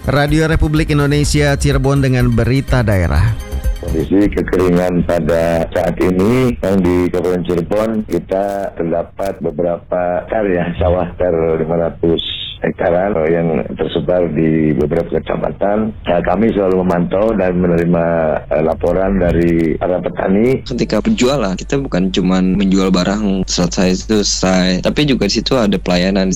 Radio Republik Indonesia Cirebon dengan berita daerah. Kondisi kekeringan pada saat ini yang di Kabupaten Cirebon kita terdapat beberapa sawah 500 hektaran yang tersebar di beberapa kecamatan. Kami selalu memantau dan menerima laporan dari para petani. Ketika penjualan, kita bukan cuma menjual barang selesai, tapi juga di situ ada pelayanan.